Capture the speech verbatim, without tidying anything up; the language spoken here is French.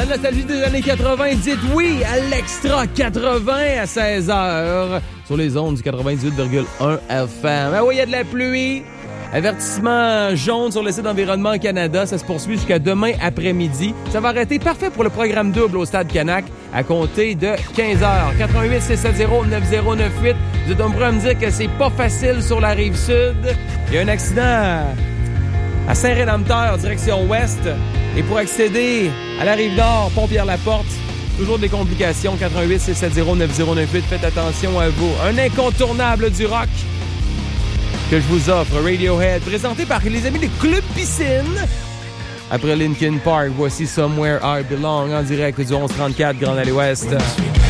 La nostalgie des années quatre-vingt, dites oui à l'Extra quatre-vingts à seize heures sur les ondes du quatre-vingt-dix-huit virgule un F M. Ah oui, il y a de la pluie. Avertissement jaune sur le site d'Environnement Canada. Ça se poursuit jusqu'à demain après-midi. Ça va arrêter parfait pour le programme double au Stade Canac à compter de quinze heures. quatre-vingt-huit six cent soixante neuf zéro neuf huit. Vous êtes nombreux à me dire que c'est pas facile sur la rive sud. Il y a un accident à Saint-Rédempteur, direction ouest. Et pour accéder à la rive nord, Pont-Pierre-Laporte, toujours des complications. quatre-vingt-huit six cent soixante neuf zéro neuf huit. Faites attention à vous. Un incontournable du rock que je vous offre, Radiohead, présenté par les amis du Club Piscine. Après Linkin Park, voici Somewhere I Belong en direct du onze trente-quatre Grande Allée Ouest.